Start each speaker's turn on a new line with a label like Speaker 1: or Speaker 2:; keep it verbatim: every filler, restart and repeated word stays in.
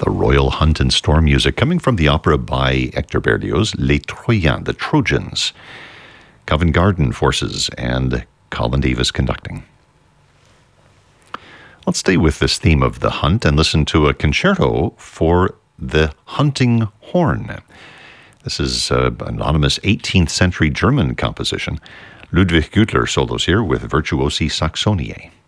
Speaker 1: The Royal Hunt and Storm music coming from the opera by Hector Berlioz, Les Troyens, the Trojans. Covent Garden Forces and Colin Davis conducting. Let's stay with this theme of the hunt and listen to a concerto for the hunting horn. This is an anonymous eighteenth century German composition. Ludwig Gütler solos here with Virtuosi Saxoniae.